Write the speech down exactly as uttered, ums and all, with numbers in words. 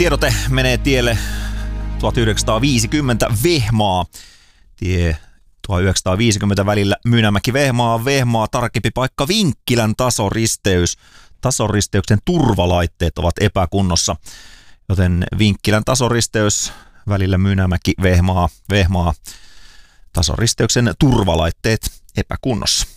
Tiedote menee tielle tuhatyhdeksänsataaviisikymmentä Vehmaa. Tie tuhatyhdeksänsataaviisikymmentä välillä Mynämäki-Vehmaa, Vehmaa, tarkempi paikka Vinkkilän tasoristeys. Tasoristeyksen turvalaitteet ovat epäkunnossa, joten Vinkkilän tasoristeys välillä Mynämäki-Vehmaa, Vehmaa, tasoristeyksen turvalaitteet epäkunnossa.